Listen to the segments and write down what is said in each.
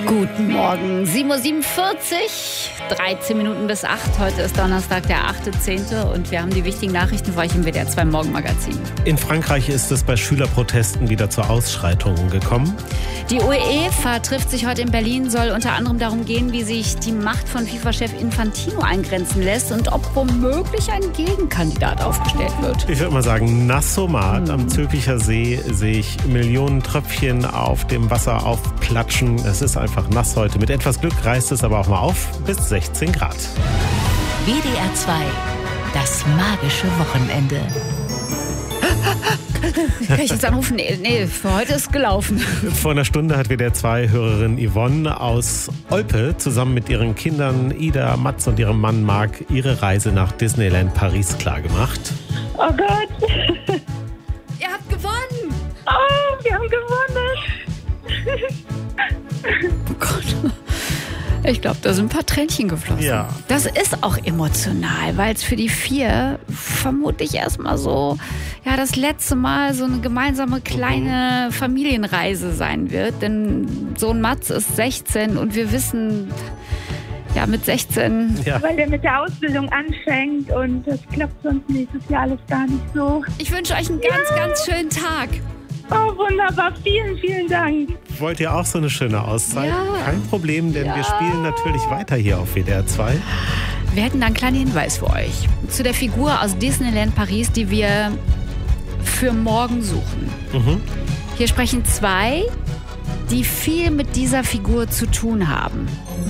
Guten Morgen, 7.47 Uhr, 13 Minuten bis 8. Heute ist Donnerstag, der 8.10. und wir haben die wichtigen Nachrichten für euch im WDR 2 Morgenmagazin. In Frankreich ist es bei Schülerprotesten wieder zu Ausschreitungen gekommen. Die UEFA trifft sich heute in Berlin, soll unter anderem darum gehen, wie sich die Macht von FIFA-Chef Infantino eingrenzen lässt und ob womöglich ein Gegenkandidat aufgestellt wird. Ich würde mal sagen, Nassomat am Zülpicher See sehe ich Millionen Tröpfchen auf dem Wasser aufplatschen. Es ist einfach nass heute. Mit etwas Glück reißt es aber auch mal auf bis 16 Grad. WDR 2, das magische Wochenende. Kann ich jetzt anrufen? Nee, für heute ist gelaufen. Vor einer Stunde hat WDR 2-Hörerin Yvonne aus Olpe zusammen mit ihren Kindern Ida, Mats und ihrem Mann Marc ihre Reise nach Disneyland Paris klargemacht. Oh Gott. Ihr habt gewonnen! Oh, wir haben gewonnen. Oh Gott. Ich glaube, da sind ein paar Tränchen geflossen. Ja. Das ist auch emotional, weil es für die 4 vermutlich erstmal so, ja, das letzte Mal so eine gemeinsame kleine Familienreise sein wird. Denn Sohn Mats ist 16 und wir wissen, ja, mit 16... Ja. Weil der mit der Ausbildung anfängt und das klappt sonst nächstes Jahr alles gar nicht so. Ich wünsche euch einen ganz schönen Tag. Oh, wunderbar. Vielen, vielen Dank. Wollt ihr auch so eine schöne Auszeit? Ja. Kein Problem, denn wir spielen natürlich weiter hier auf WDR 2. Wir hätten da einen kleinen Hinweis für euch zu der Figur aus Disneyland Paris, die wir für morgen suchen. Hier sprechen 2, die viel mit dieser Figur zu tun haben.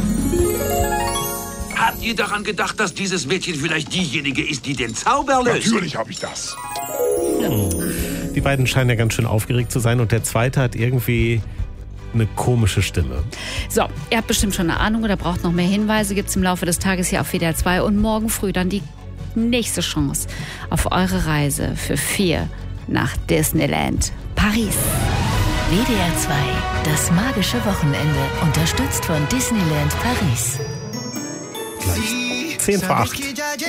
Habt ihr daran gedacht, dass dieses Mädchen vielleicht diejenige ist, die den Zauber löst? Natürlich habe ich das. Die beiden scheinen ja ganz schön aufgeregt zu sein und der zweite hat irgendwie eine komische Stimme. So, ihr habt bestimmt schon eine Ahnung oder braucht noch mehr Hinweise, gibt es im Laufe des Tages hier auf WDR 2 und morgen früh dann die nächste Chance auf eure Reise für 4 nach Disneyland Paris. WDR 2, das magische Wochenende, unterstützt von Disneyland Paris. 10 vor 8.